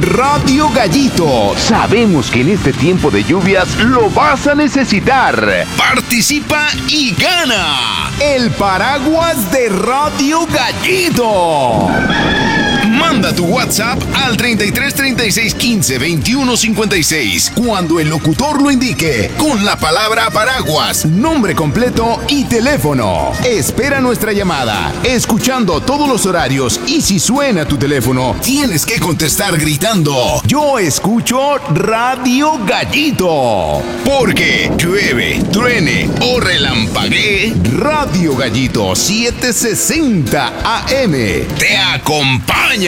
Radio Gallito. Sabemos que en este tiempo de lluvias lo vas a necesitar. Participa y gana el paraguas de Radio Gallito. Manda tu WhatsApp al 33 36 15 21 56 cuando el locutor lo indique, con la palabra paraguas, nombre completo y teléfono. Espera nuestra llamada, escuchando todos los horarios, y si suena tu teléfono, tienes que contestar gritando: yo escucho Radio Gallito. Porque llueve, truene o relampaguee, Radio Gallito 760 AM te acompaña.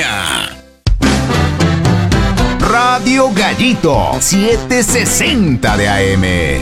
Radio Gallito 760 de AM.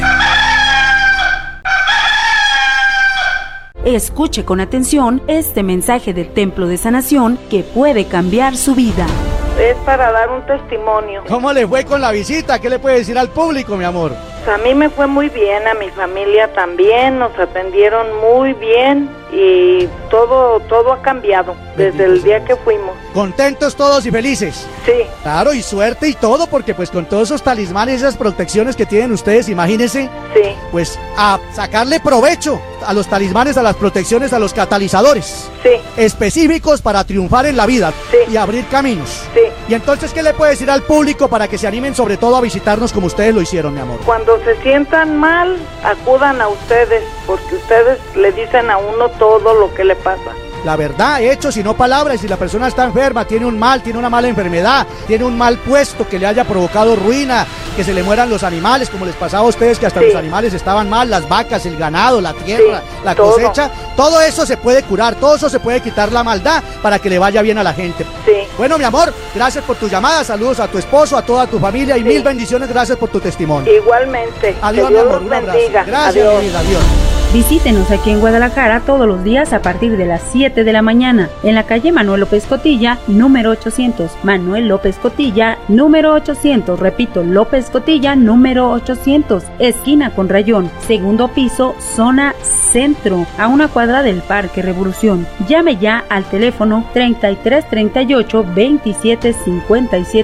Escuche con atención este mensaje del Templo de Sanación que puede cambiar su vida. Es para dar un testimonio. ¿Cómo le fue con la visita? ¿Qué le puede decir al público, mi amor? A mí me fue muy bien, a mi familia también, nos atendieron muy bien y todo ha cambiado desde el día que fuimos. ¿Contentos todos y felices? Sí. Claro, y suerte y todo, porque pues con todos esos talismanes, esas protecciones que tienen ustedes, imagínense, sí, pues a sacarle provecho a los talismanes, a las protecciones, a los catalizadores, sí, específicos para triunfar en la vida, sí, y abrir caminos. Sí. Y entonces, ¿qué le puede decir al público para que se animen sobre todo a visitarnos como ustedes lo hicieron, mi amor? Cuando se sientan mal, acudan a ustedes, porque ustedes le dicen a uno todo lo que le pasa. La verdad, hechos y no palabras. Si la persona está enferma, tiene un mal, tiene una mala enfermedad, tiene un mal puesto que le haya provocado ruina, que se le mueran los animales, como les pasaba a ustedes, que hasta sí, los animales estaban mal, las vacas, el ganado, la tierra, sí, la todo. cosecha, todo eso se puede curar, todo eso se puede quitar la maldad para que le vaya bien a la gente. Sí. Bueno, mi amor, gracias por tu llamada, saludos a tu esposo, a toda tu familia y sí, mil bendiciones, gracias por tu testimonio. Igualmente. Adiós, que mi Dios amor, los un abrazo. bendiga. Gracias, adiós. mi vida, adiós. Visítenos aquí en Guadalajara todos los días a partir de las 7 de la mañana en la calle Manuel López Cotilla, número 800. Manuel López Cotilla, número 800. Repito, López Cotilla, número 800. Esquina con Rayón, segundo piso, zona centro, a una cuadra del Parque Revolución. Llame ya al teléfono 33 38 27 57